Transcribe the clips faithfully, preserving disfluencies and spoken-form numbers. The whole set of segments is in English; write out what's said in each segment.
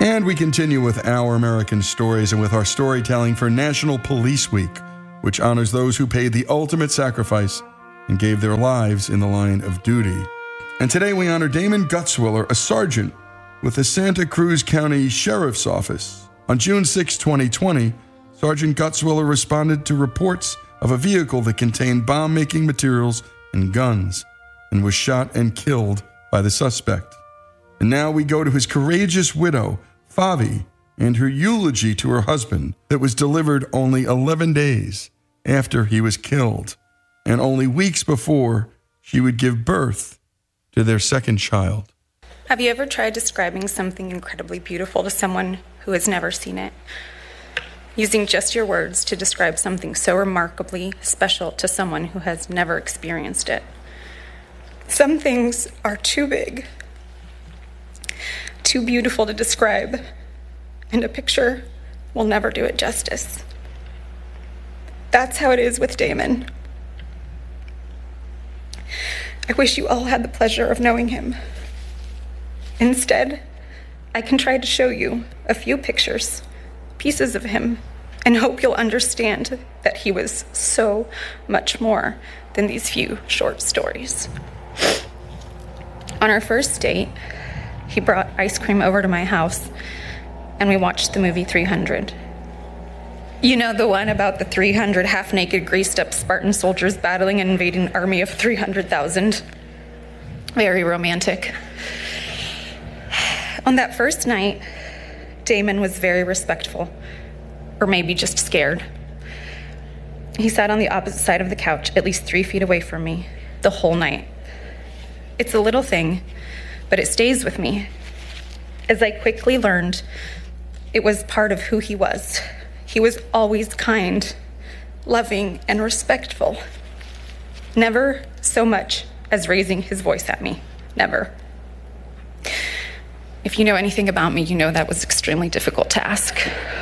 And we continue with Our American Stories and with our storytelling for National Police Week, which honors those who paid the ultimate sacrifice and gave their lives in the line of duty. And today we honor Damon Gutzwiller, a sergeant with the Santa Cruz County Sheriff's Office. On June sixth, twenty twenty, Sergeant Gutzwiller responded to reports of a vehicle that contained bomb-making materials and guns and was shot and killed by the suspect. And now we go to his courageous widow, Favi, and her eulogy to her husband that was delivered only eleven days after he was killed, and only weeks before she would give birth to their second child. Have you ever tried describing something incredibly beautiful to someone who has never seen it? Using just your words to describe something so remarkably special to someone who has never experienced it. Some things are too big, too beautiful to describe, and a picture will never do it justice. That's how it is with Damon. I wish you all had the pleasure of knowing him. Instead, I can try to show you a few pictures, pieces of him, and hope you'll understand that he was so much more than these few short stories. On our first date, he brought ice cream over to my house, and we watched the movie three hundred. You know, the one about the three hundred half-naked, greased-up Spartan soldiers battling an invading army of three hundred thousand. Very romantic. On that first night, Damon was very respectful, or maybe just scared. He sat on the opposite side of the couch, at least three feet away from me, the whole night. It's a little thing, but it stays with me. As I quickly learned, it was part of who he was. He was always kind, loving, and respectful. Never so much as raising his voice at me. Never. If you know anything about me, you know that was extremely difficult to ask.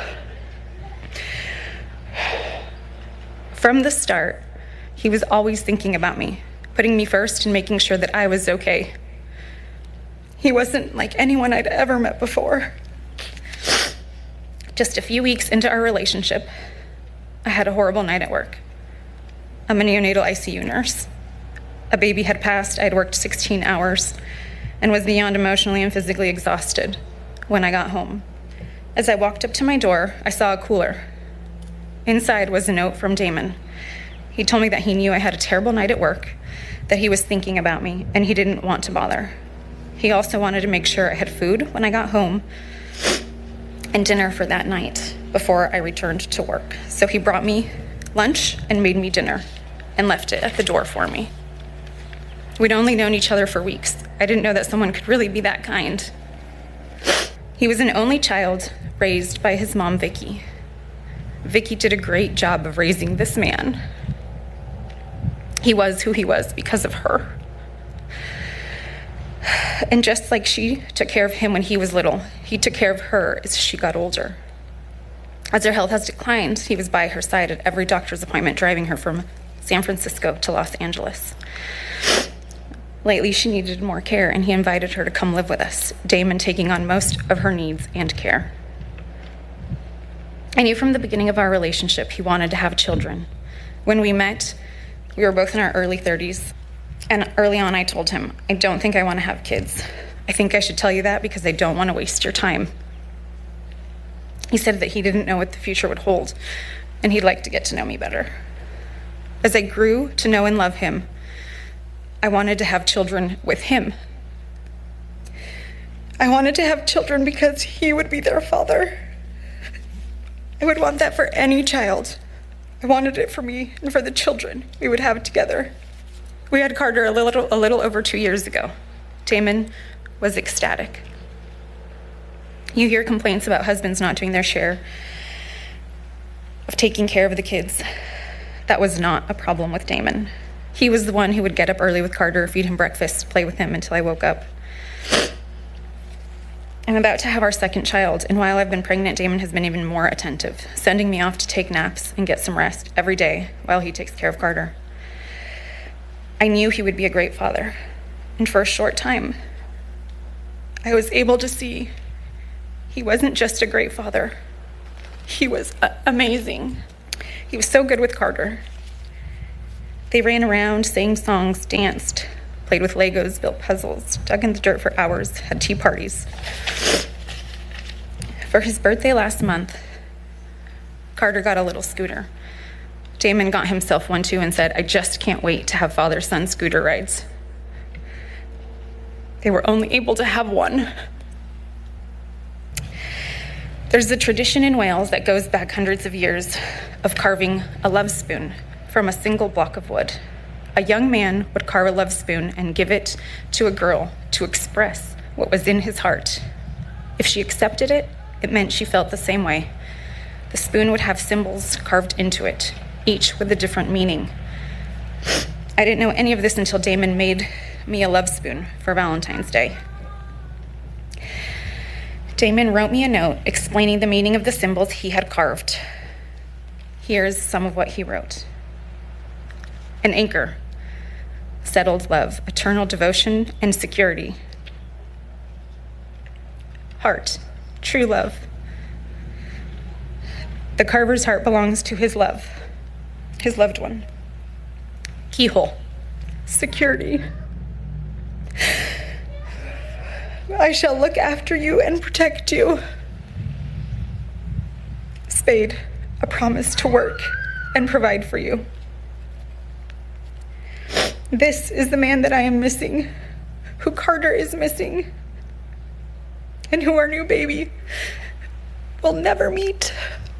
From the start, he was always thinking about me, putting me first and making sure that I was okay. He wasn't like anyone I'd ever met before. Just a few weeks into our relationship, I had a horrible night at work. I'm a neonatal I C U nurse. A baby had passed, I had worked sixteen hours, and was beyond emotionally and physically exhausted when I got home. As I walked up to my door, I saw a cooler. Inside was a note from Damon. He told me that he knew I had a terrible night at work, that he was thinking about me, and he didn't want to bother. He also wanted to make sure I had food when I got home and dinner for that night before I returned to work. So he brought me lunch and made me dinner and left it at the door for me. We'd only known each other for weeks. I didn't know that someone could really be that kind. He was an only child raised by his mom, Vicky. Vicky did a great job of raising this man. He was who he was because of her. And just like she took care of him when he was little, he took care of her as she got older. As her health has declined, he was by her side at every doctor's appointment, driving her from San Francisco to Los Angeles. Lately, she needed more care, and he invited her to come live with us, Damon taking on most of her needs and care. I knew from the beginning of our relationship he wanted to have children. When we met, we were both in our early thirties, and early on I told him, I don't think I want to have kids. I think I should tell you that because I don't want to waste your time. He said that he didn't know what the future would hold, and he'd like to get to know me better. As I grew to know and love him, I wanted to have children with him. I wanted to have children because he would be their father. I would want that for any child. I wanted it for me and for the children we would have together. We had Carter a little, a little over two years ago. Damon was ecstatic. You hear complaints about husbands not doing their share of taking care of the kids. That was not a problem with Damon. He was the one who would get up early with Carter, feed him breakfast, play with him until I woke up. I'm about to have our second child, and while I've been pregnant, Damon has been even more attentive, sending me off to take naps and get some rest every day while he takes care of Carter. I knew he would be a great father, and for a short time, I was able to see He wasn't just a great father. He was uh, amazing. He was so good with Carter. They ran around, sang songs, danced, played with Legos, built puzzles, dug in the dirt for hours, had tea parties. For his birthday last month, Carter got a little scooter. Damon got himself one too and said, "I just can't wait to have father-son scooter rides." They were only able to have one. There's a tradition in Wales that goes back hundreds of years of carving a love spoon from a single block of wood. A young man would carve a love spoon and give it to a girl to express what was in his heart. If she accepted it, it meant she felt the same way. The spoon would have symbols carved into it, each with a different meaning. I didn't know any of this until Damon made me a love spoon for Valentine's Day. Damon wrote me a note explaining the meaning of the symbols he had carved. Here's some of what he wrote. An anchor, settled love, eternal devotion and security. Heart, true love. The carver's heart belongs to his love, his loved one. Keyhole, security. I shall look after you and protect you. Spade, a promise to work and provide for you. This is the man that I am missing, who Carter is missing, and who our new baby will never meet.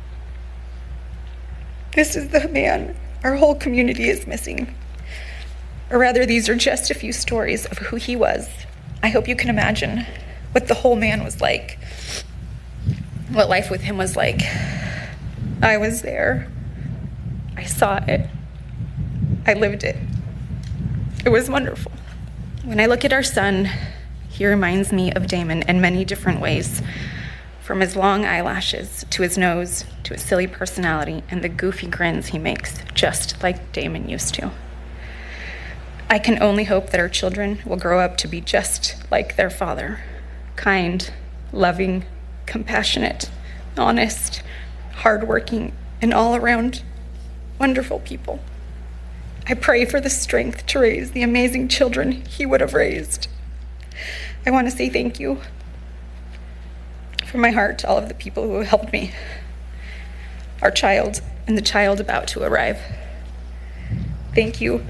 This is the man our whole community is missing. Or rather, these are just a few stories of who he was. I hope you can imagine what the whole man was like, what life with him was like. I was there. I saw it. I lived it. It was wonderful. When I look at our son, he reminds me of Damon in many different ways, from his long eyelashes to his nose to his silly personality and the goofy grins he makes, just like Damon used to. I can only hope that our children will grow up to be just like their father, kind, loving, compassionate, honest, hardworking, and all around wonderful people. I pray for the strength to raise the amazing children he would have raised. I want to say thank you from my heart to all of the people who have helped me, our child and the child about to arrive. Thank you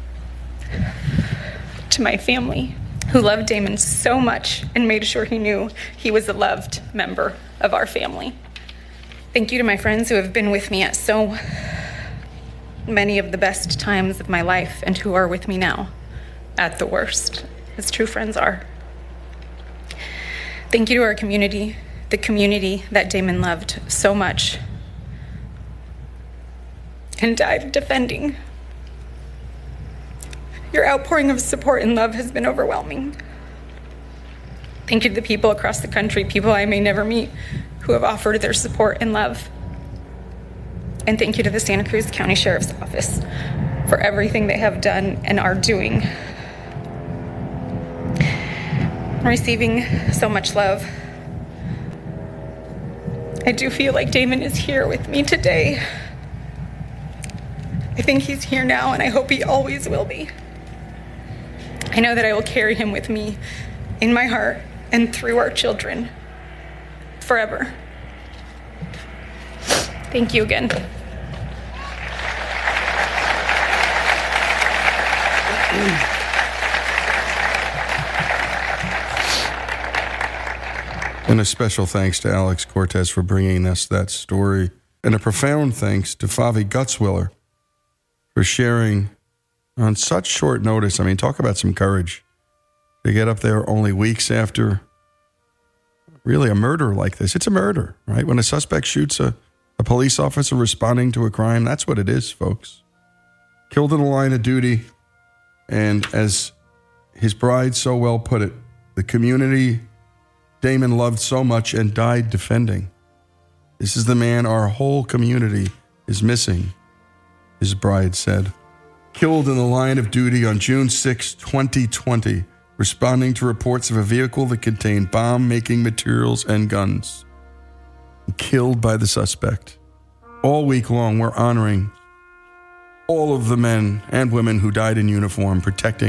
to my family, who loved Damon so much and made sure he knew he was a loved member of our family. Thank you to my friends who have been with me at so many of the best times of my life and who are with me now at the worst, as true friends are. Thank you to our community, the community that Damon loved so much and died defending. Your outpouring of support and love has been overwhelming. Thank you to the people across the country, people I may never meet, who have offered their support and love. And thank you to the Santa Cruz County Sheriff's Office for everything they have done and are doing. I'm receiving so much love. I do feel like Damon is here with me today. I think he's here now, and I hope he always will be. I know that I will carry him with me in my heart and through our children forever. Thank you again. And a special thanks to Alex Cortez for bringing us that story. And a profound thanks to Favi Gutzwiller for sharing on such short notice. I mean, talk about some courage to get up there only weeks after really a murder like this. It's a murder, right? When a suspect shoots a, a police officer responding to a crime, that's what it is, folks. Killed in the line of duty. And as his bride so well put it, the community Damon loved so much and died defending. This is the man our whole community is missing, his bride said. Killed in the line of duty on June sixth, twenty twenty, responding to reports of a vehicle that contained bomb-making materials and guns, killed by the suspect. All week long, we're honoring all of the men and women who died in uniform, protecting